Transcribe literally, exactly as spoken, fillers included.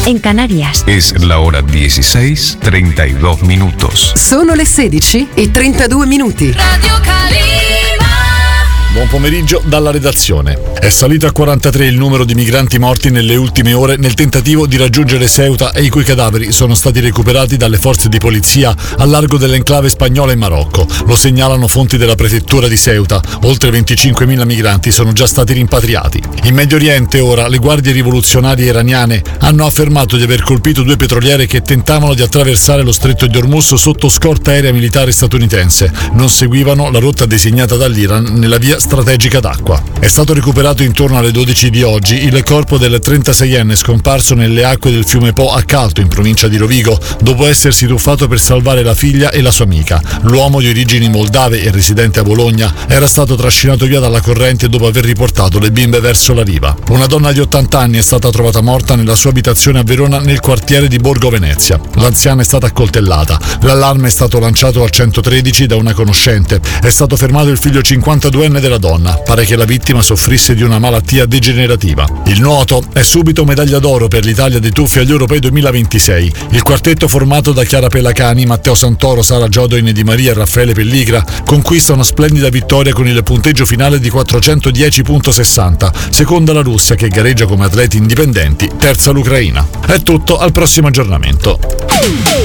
en Canarias. Es la hora dieciséis, treinta y dos minutos. Sono le sedici e trentadue minuti. Radio Calima. Buon pomeriggio dalla redazione. È salito a quarantatré il numero di migranti morti nelle ultime ore nel tentativo di raggiungere Ceuta e i cui cadaveri sono stati recuperati dalle forze di polizia al largo dell'enclave spagnola in Marocco. Lo segnalano fonti della prefettura di Ceuta. Oltre venticinquemila migranti sono già stati rimpatriati. In Medio Oriente ora le guardie rivoluzionarie iraniane hanno affermato di aver colpito due petroliere che tentavano di attraversare lo stretto di Hormuz sotto scorta aerea militare statunitense. Non seguivano la rotta designata dall'Iran nella via strategica d'acqua. È stato recuperato intorno alle dodici di oggi il corpo del trentaseienne scomparso nelle acque del fiume Po a Calto, in provincia di Rovigo, dopo essersi tuffato per salvare la figlia e la sua amica. L'uomo di origini moldave e residente a Bologna era stato trascinato via dalla corrente dopo aver riportato le bimbe verso la riva. Una donna di ottanta anni è stata trovata morta nella sua abitazione a Verona nel quartiere di Borgo Venezia. L'anziana è stata accoltellata. L'allarme è stato lanciato al centotredici da una conoscente. È stato fermato il figlio cinquantaduenne della donna. Pare che la vittima soffrisse di una malattia degenerativa. Il nuoto è subito medaglia d'oro per l'Italia dei tuffi agli Europei duemilaventisei. Il quartetto formato da Chiara Pelacani, Matteo Santoro, Sara Giodoin Di Maria e Raffaele Pelligra conquista una splendida vittoria con il punteggio finale di quattrocentodieci virgola sessanta, seconda la Russia che gareggia come atleti indipendenti, terza l'Ucraina. È tutto, al prossimo aggiornamento.